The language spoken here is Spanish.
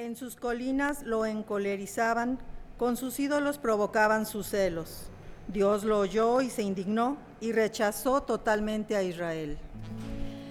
En sus colinas lo encolerizaban, con sus ídolos provocaban sus celos. Dios lo oyó y se indignó y rechazó totalmente a Israel.